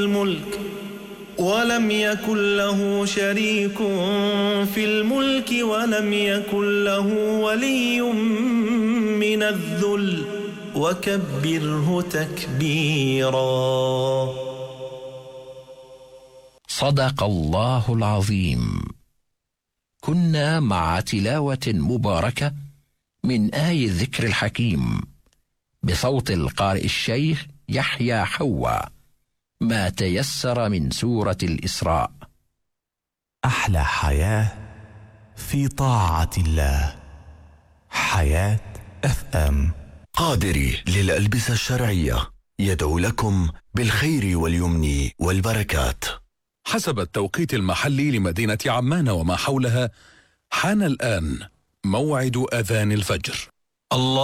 الملك ولم يكن له شريك في الملك ولم يكن له ولي من الذل وكبره تكبيرا. صدق الله العظيم. كنا مع تلاوة مباركة من آي الذكر الحكيم بصوت القارئ الشيخ يحيى حوا، ما تيسر من سورة الإسراء. أحلى حياة في طاعة الله. حياة FM. قادري للألبسة الشرعية يدعو لكم بالخير واليمن والبركات. حسب التوقيت المحلي لمدينة عمان وما حولها، حان الآن موعد أذان الفجر. الله